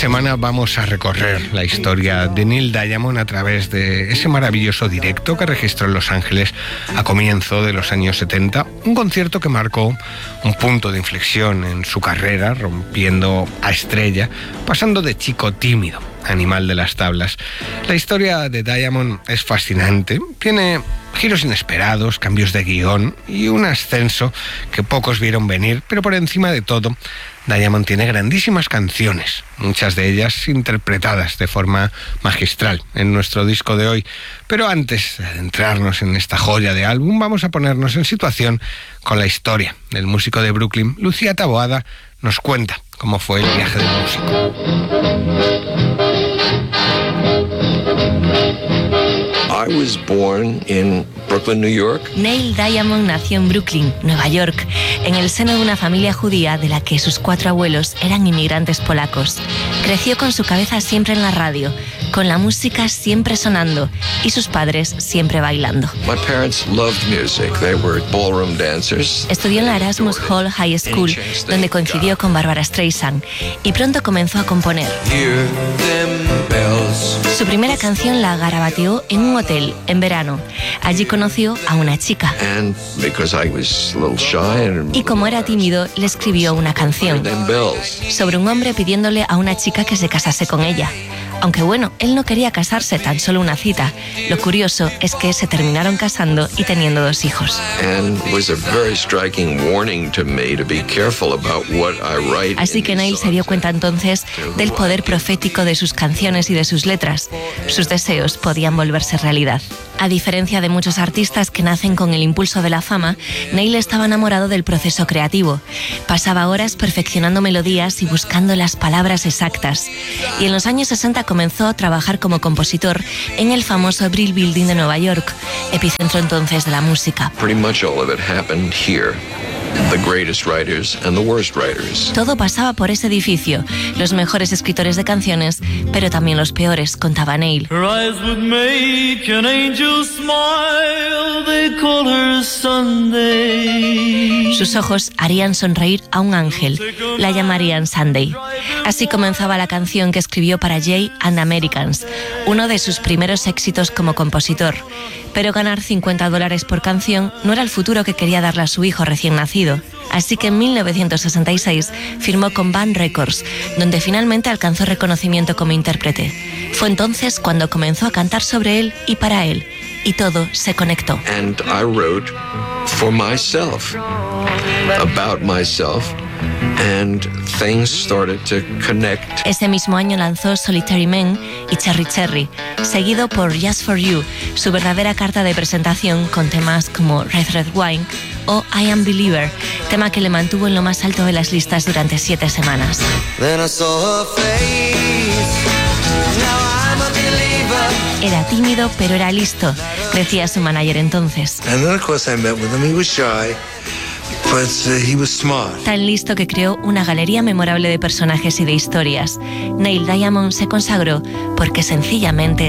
semana vamos a recorrer la historia de Neil Diamond a través de ese maravilloso directo que registró en Los Ángeles a comienzo de los años 70, un concierto que marcó un punto de inflexión en su carrera, rompiendo a estrella, pasando de chico tímido a animal de las tablas. La historia de Diamond es fascinante, tiene giros inesperados, cambios de guión y un ascenso que pocos vieron venir, pero por encima de todo, Diamond tiene grandísimas canciones, muchas de ellas interpretadas de forma magistral en nuestro disco de hoy. Pero antes de adentrarnos en esta joya de álbum, vamos a ponernos en situación con la historia del músico de Brooklyn. Lucía Taboada nos cuenta cómo fue el viaje del músico. I was born in Brooklyn, New York. Neil Diamond nació en Brooklyn, Nueva York, en el seno de una familia judía de la que sus 4 abuelos eran inmigrantes polacos. Creció con su cabeza siempre en la radio, con la música siempre sonando y sus padres siempre bailando. My parents loved music. They were ballroom dancers. Estudió en la Erasmus Hall High School, donde coincidió con Barbara Streisand, y pronto comenzó a componer. Hear them bells. Su primera canción la garabateó en un hotel en verano. Allí conoció a una chica. And because I was a little shy Y como era tímido, le escribió una canción them bells. sobre un hombre pidiéndole a una chica que se casase con ella. Aunque bueno, él no quería casarse, tan solo una cita. Lo curioso es que se terminaron casando y teniendo 2 hijos. And it was a very striking warning to me to be careful about what I write. Así que Neil se dio cuenta entonces del poder profético de sus canciones y de sus letras. Sus deseos podían volverse realidad. A diferencia de muchos artistas que nacen con el impulso de la fama, Neil estaba enamorado del proceso creativo. Pasaba horas perfeccionando melodías y buscando las palabras exactas. Y en los años 60 comenzó a trabajar como compositor en el famoso Brill Building de Nueva York, epicentro entonces de la música. Pretty much all of it happened here. The greatest writers and the worst writers. Todo pasaba por ese edificio, los mejores escritores de canciones, pero también los peores, contaba Neil. Her eyes would make an angel smile, they call her Sunday. Sus ojos harían sonreír a un ángel, la llamarían Sunday. Así comenzaba la canción que escribió para Jay and the Americans, uno de sus primeros éxitos como compositor. Pero ganar $50 por canción no era el futuro que quería darle a su hijo recién nacido. Así que en 1966 firmó con Band Records, donde finalmente alcanzó reconocimiento como intérprete. Fue entonces cuando comenzó a cantar sobre él y para él, y todo se conectó. And I wrote for myself, about myself, and things started to connect. Ese mismo año lanzó Solitary Man y Cherry Cherry, seguido por Just For You, su verdadera carta de presentación con temas como Red Red Wine o I Am Believer, tema que le mantuvo en lo más alto de las listas durante 7 semanas. Then I saw her face. Now I'm a believer. Era tímido, pero era listo, decía su manager entonces. And then of course I met with him. He was shy, but he was smart. Tan listo que creó una galería memorable de personajes y de historias. Neil Diamond se consagró porque sencillamente